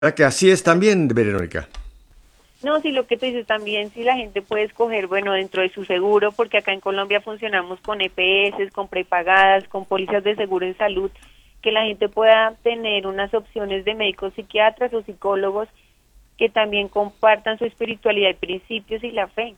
¿Verdad que así es también, Verónica? No, si lo que tú dices también, si la gente puede escoger, bueno, dentro de su seguro, porque acá en Colombia funcionamos con EPS, con prepagadas, con pólizas de seguro en salud, que la gente pueda tener unas opciones de médicos psiquiatras o psicólogos que también compartan su espiritualidad y principios y la fe.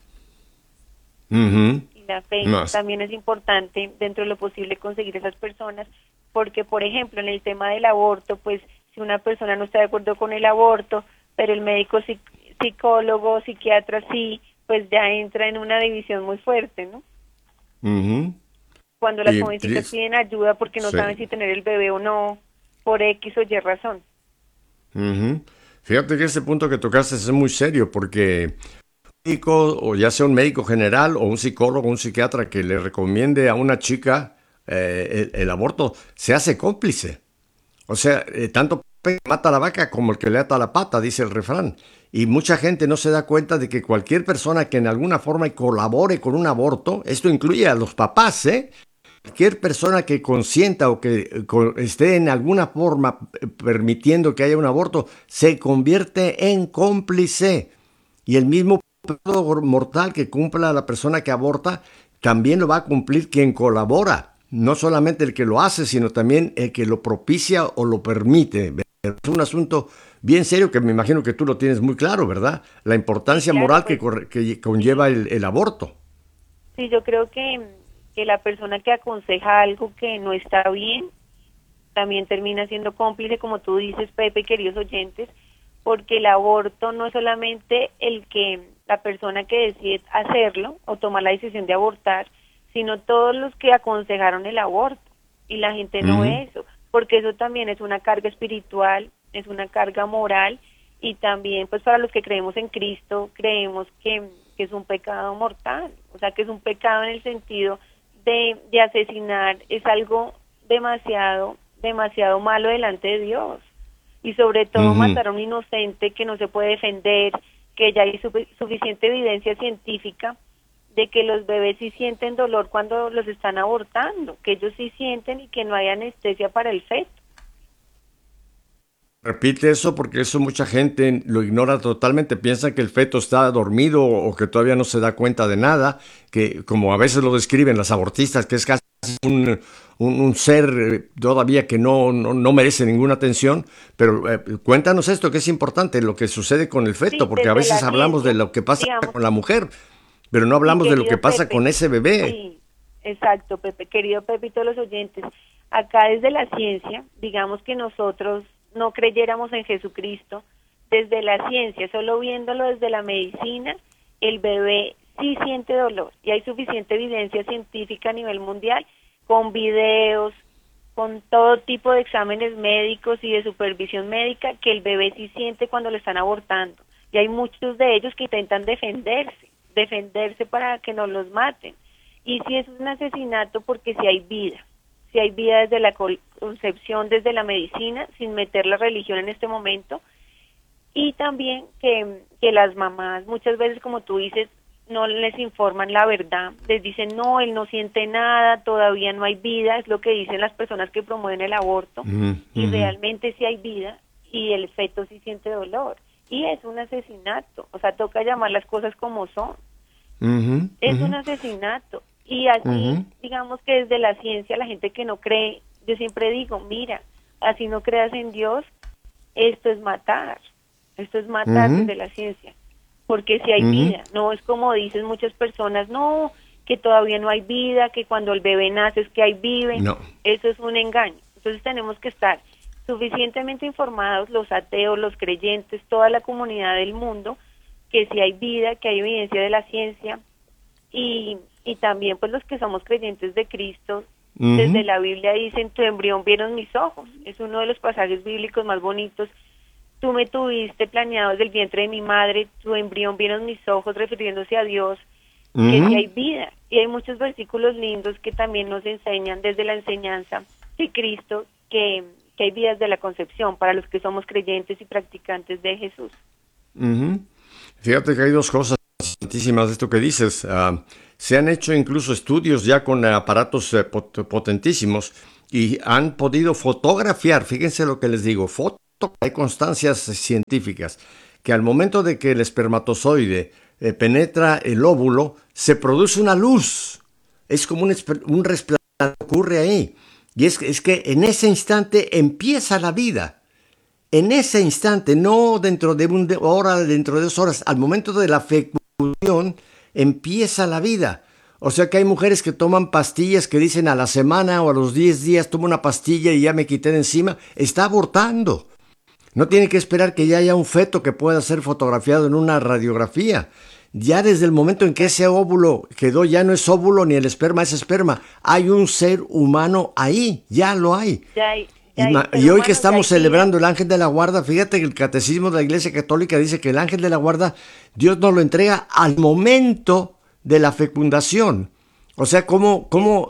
Ujú. Y la fe Más. también es importante dentro de lo posible conseguir esas personas, porque por ejemplo en el tema del aborto, pues si una persona no está de acuerdo con el aborto, pero el médico psicólogo, psiquiatra sí, pues ya entra en una división muy fuerte, ¿no? Ujú. Cuando las Y jovencitas piden ayuda porque no saben sí. si tener el bebé o no, por X o Y razón. Ujú. Fíjate que ese punto que tocaste es muy serio porque médico, o ya sea un médico general o un psicólogo, un psiquiatra que le recomiende a una chica el aborto, se hace cómplice. O sea, tanto mata a la vaca como el que le ata la pata, dice el refrán. Y mucha gente no se da cuenta de que cualquier persona que en alguna forma colabore con un aborto, esto incluye a los papás, ¿eh? Cualquier persona que consienta o que esté en alguna forma permitiendo que haya un aborto, se convierte en cómplice. Y el mismo pecado mortal que cumpla la persona que aborta, también lo va a cumplir quien colabora. No solamente el que lo hace, sino también el que lo propicia o lo permite. Es un asunto bien serio que me imagino que tú lo tienes muy claro, ¿verdad? La Sí, importancia claro, moral pues que conlleva sí, el aborto. sí, yo creo que la persona que aconseja algo que no está bien, también termina siendo cómplice, como tú dices, Pepe, queridos oyentes, porque el aborto no es solamente el que la persona que decide hacerlo o tomar la decisión de abortar, sino todos los que aconsejaron el aborto. Y la gente no Ujú, ve eso, porque eso también es una carga espiritual, es una carga moral, y también pues para los que creemos en Cristo, creemos que es un pecado mortal, o sea que es un pecado en el sentido de asesinar, es algo demasiado malo delante de Dios. Y sobre todo ujú. matar a un inocente que no se puede defender, que ya hay suficiente evidencia científica de que los bebés sí sienten dolor cuando los están abortando, que ellos sí sienten y que no hay anestesia para el feto. Repite eso porque eso mucha gente lo ignora totalmente, piensa que el feto está dormido o que todavía no se da cuenta de nada, que como a veces lo describen las abortistas, que es casi un ser todavía que no merece ninguna atención, pero cuéntanos esto que es importante, lo que sucede con el feto, Sí, porque a desde veces la hablamos de ciencia, lo que pasa digamos, con la mujer, pero no sí, hablamos de lo que querido pasa Pepe, con ese bebé. sí, exacto, Pepe, querido Pepe y todos los oyentes, acá desde la ciencia, digamos que nosotros no creyéramos en Jesucristo, desde la ciencia, solo viéndolo desde la medicina, el bebé sí siente dolor y hay suficiente evidencia científica a nivel mundial con videos, con todo tipo de exámenes médicos y de supervisión médica que el bebé sí siente cuando lo están abortando. Y hay muchos de ellos que intentan defenderse para que no los maten. Y si es un asesinato porque si hay vida desde la concepción, desde la medicina, sin meter la religión en este momento, y también que las mamás muchas veces, como tú dices, no les informan la verdad, les dicen, no, él no siente nada, todavía no hay vida, es lo que dicen las personas que promueven el aborto, Ujú, y ujú, realmente sí hay vida, y el feto sí siente dolor, y es un asesinato, o sea, toca llamar las cosas como son, ujú, es ujú, un asesinato, y así, ujú. digamos que desde la ciencia, la gente que no cree, yo siempre digo, mira, así no creas en Dios, esto es matar, esto es matar Ujú, desde la ciencia, porque si hay ujú. vida, no es como dicen muchas personas, no, que todavía no hay vida, que cuando el bebé nace es que hay vive, No. eso es un engaño. Entonces tenemos que estar suficientemente informados, los ateos, los creyentes, toda la comunidad del mundo, que si hay vida, que hay evidencia de la ciencia, y también pues los que somos creyentes de Cristo, desde Ujú, la Biblia dicen, tu embrión vieron mis ojos, es uno de los pasajes bíblicos más bonitos. Tú me tuviste planeado desde el vientre de mi madre, tu embrión vieron mis ojos, refiriéndose a Dios, que si ujú. hay vida. Y hay muchos versículos lindos que también nos enseñan desde la enseñanza de Cristo que hay vidas de la concepción para los que somos creyentes y practicantes de Jesús. Ujú. Fíjate que hay dos cosas importantísimas de esto que dices. Se han hecho incluso estudios ya con aparatos potentísimos y han podido fotografiar, fíjense lo que les digo, hay constancias científicas que al momento de que el espermatozoide penetra el óvulo, se produce una luz. Es como un resplandor que ocurre ahí. Y es que en ese instante empieza la vida. En ese instante, no dentro de una hora, dentro de 2 horas, al momento de la fecundación, empieza la vida. O sea que hay mujeres que toman pastillas que dicen a la semana o a los 10 días tomo una pastilla y ya me quité de encima. Está abortando. No tiene que esperar que ya haya un feto que pueda ser fotografiado en una radiografía. Ya desde el momento en que ese óvulo quedó, ya no es óvulo ni el esperma es esperma. Hay un ser humano ahí, ya lo hay. Y hoy que estamos celebrando el ángel de la guarda, fíjate que el catecismo de la Iglesia Católica dice que el ángel de la guarda, Dios nos lo entrega al momento de la fecundación. O sea, cómo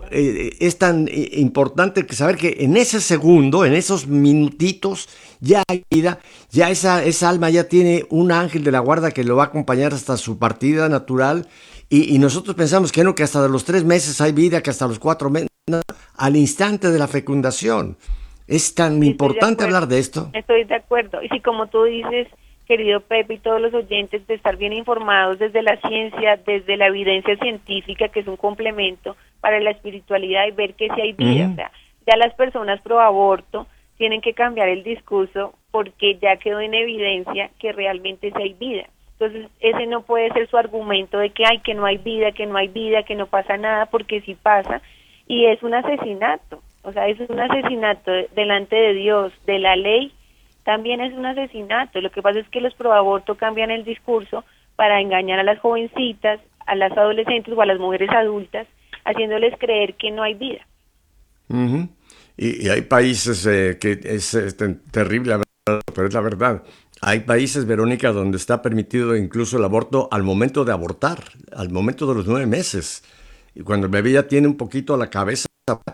es tan importante que saber que en ese segundo, en esos minutitos, ya hay vida, ya esa alma ya tiene un ángel de la guarda que lo va a acompañar hasta su partida natural. Y nosotros pensamos que no, que hasta los 3 meses hay vida, que hasta los 4 meses, no, al instante de la fecundación. Es tan importante hablar de esto. Estoy de acuerdo. Y si como tú dices, querido Pepe y todos los oyentes, de estar bien informados desde la ciencia, desde la evidencia científica, que es un complemento para la espiritualidad y ver que sí hay vida. O sea, ya las personas pro aborto tienen que cambiar el discurso porque ya quedó en evidencia que realmente sí hay vida. Entonces, ese no puede ser su argumento de que que no hay vida, que no hay vida, que no pasa nada, porque sí pasa. Y es un asesinato. O sea, es un asesinato delante de Dios, de la ley. También es un asesinato. Lo que pasa es que los proaborto cambian el discurso para engañar a las jovencitas, a las adolescentes o a las mujeres adultas, haciéndoles creer que no hay vida. Uh-huh. Y hay países que es terrible, pero es la verdad. Hay países, Verónica, donde está permitido incluso el aborto al momento de abortar, al momento de los 9 meses. Y cuando el bebé ya tiene un poquito la cabeza,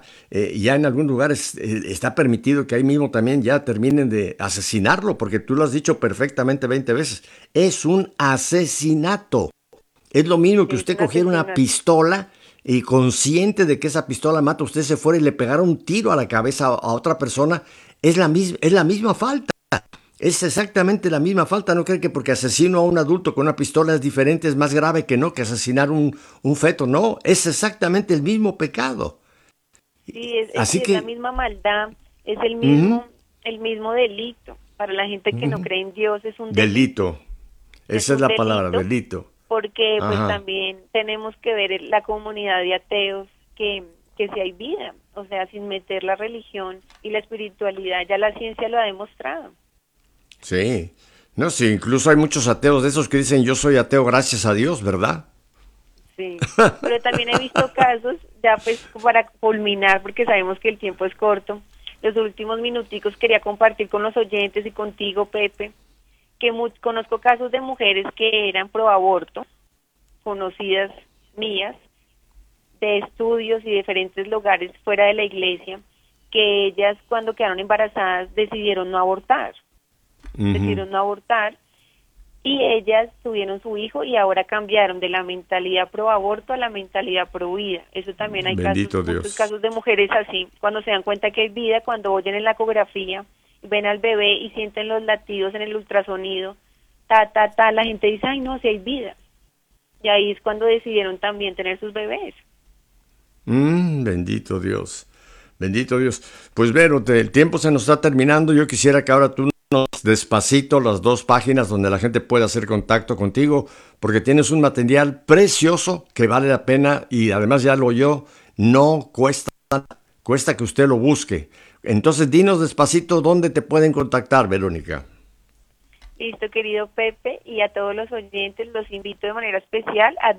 ya en algún lugar está permitido que ahí mismo también ya terminen de asesinarlo, porque tú lo has dicho perfectamente 20 veces. Es un asesinato. Es lo mismo que usted cogiera una pistola y consciente de que esa pistola mata, usted se fuera y le pegara un tiro a la cabeza a otra persona. Es la misma falta. Es exactamente la misma falta. ¿No cree que porque asesino a un adulto con una pistola es diferente, es más grave que asesinar un feto? No, es exactamente el mismo pecado. Sí, es la misma maldad, es el mismo delito. Para la gente que no cree en Dios es un delito. Esa es la palabra, delito. Porque pues también tenemos que ver la comunidad de ateos que si hay vida, o sea, sin meter la religión y la espiritualidad, ya la ciencia lo ha demostrado. Sí, no, sí, incluso hay muchos ateos de esos que dicen yo soy ateo gracias a Dios, ¿verdad? Sí, pero también he visto casos, ya pues para culminar, porque sabemos que el tiempo es corto, los últimos minuticos quería compartir con los oyentes y contigo, Pepe, que conozco casos de mujeres que eran pro aborto, conocidas mías, de estudios y diferentes lugares fuera de la iglesia, que ellas cuando quedaron embarazadas decidieron no abortar, y ellas tuvieron su hijo y ahora cambiaron de la mentalidad pro aborto a la mentalidad pro vida. Eso también hay muchos casos de mujeres así, cuando se dan cuenta que hay vida, cuando oyen en la ecografía, ven al bebé y sienten los latidos en el ultrasonido, la gente dice, ay no, si hay vida. Y ahí es cuando decidieron también tener sus bebés. Bendito Dios, bendito Dios. Pues Vero, el tiempo se nos está terminando. Yo quisiera que ahora tú despacito las 2 páginas donde la gente pueda hacer contacto contigo, porque tienes un material precioso que vale la pena y además ya lo oyó, no cuesta nada, cuesta que usted lo busque. Entonces dinos despacito dónde te pueden contactar, Verónica. Listo, querido Pepe, y a todos los oyentes los invito de manera especial a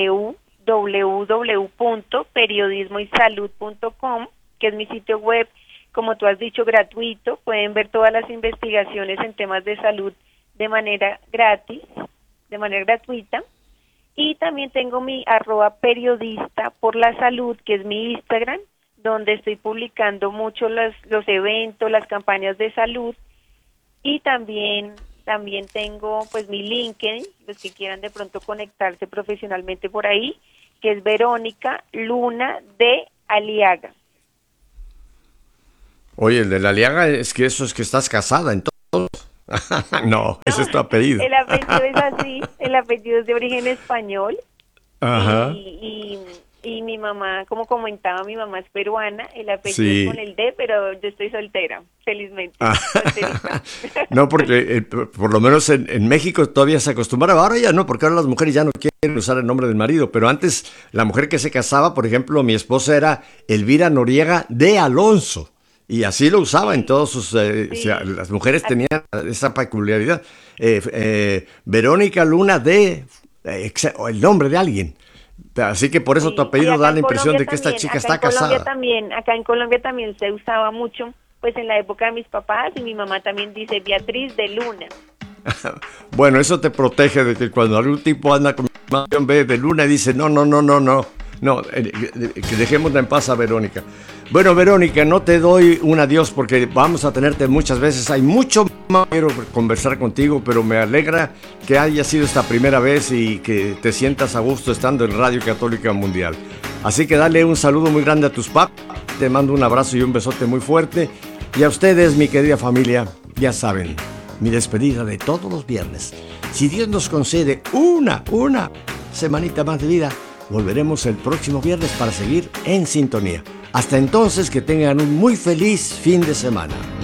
www.periodismoysalud.com, que es mi sitio web, como tú has dicho, gratuito. Pueden ver todas las investigaciones en temas de salud de manera gratuita. Y también tengo mi @periodista por la salud, que es mi Instagram, donde estoy publicando mucho los eventos, las campañas de salud. Y también tengo pues mi LinkedIn, los que quieran de pronto conectarse profesionalmente por ahí, que es Verónica Luna de Aliaga. Oye, el de la Aliaga es que eso es que estás casada, entonces. No, ¿no? ese es tu apellido. El apellido es así, el apellido es de origen español. Ajá. Y mi mamá, como comentaba, mi mamá es peruana, el apellido es con Sí. el D, pero yo estoy soltera, felizmente, Ah, solterita. no, porque por lo menos en México todavía se acostumbraba, ahora ya no, porque ahora las mujeres ya no quieren usar el nombre del marido, pero antes la mujer que se casaba, por ejemplo, mi esposa era Elvira Noriega de Alonso, y así lo usaba en Sí, todos sus... o sea, sí. las mujeres Ac- tenían esa peculiaridad. Verónica Luna de... o el nombre de alguien. Así que por eso tu Sí, y apellido da la impresión de que esta chica está casada. acá en Colombia también se usaba mucho, pues en la época de mis papás, y mi mamá también dice Beatriz de Luna. Bueno, eso te protege de que cuando algún tipo anda con información ve de Luna y dice, no, no, no, no, no, no, que dejémosla en paz a Verónica. Bueno, Verónica, no te doy un adiós porque vamos a tenerte muchas veces. Hay mucho más que quiero conversar contigo, pero me alegra que haya sido esta primera vez y que te sientas a gusto estando en Radio Católica Mundial. Así que dale un saludo muy grande a tus papás. Te mando un abrazo y un besote muy fuerte. Y a ustedes, mi querida familia, ya saben, mi despedida de todos los viernes. Si Dios nos concede una semanita más de vida, volveremos el próximo viernes para seguir en sintonía. Hasta entonces, que tengan un muy feliz fin de semana.